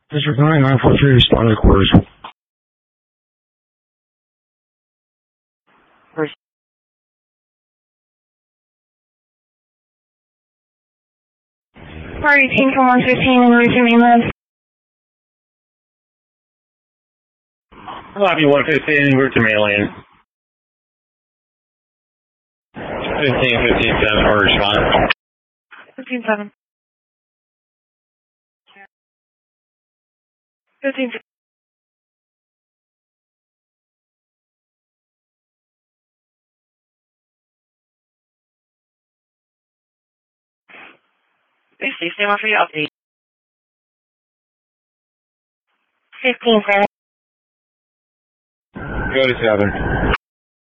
District 9943, respond to quarters. Party team from 115 in route to mainland. Lobby 115 en route to mainland. 15-15-7 or response. 15-7. 15. Please stand by for your update. 15-7. Go to 7.